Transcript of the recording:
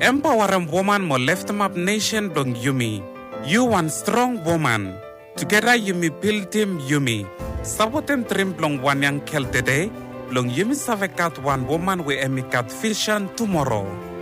Empowering woman mo lift up nation dong Yumi. You one strong woman. Together Yumi build team Yumi. Sabotem trim blong one yang kel today. Long Yumi savekat one woman we emikat vision tomorrow.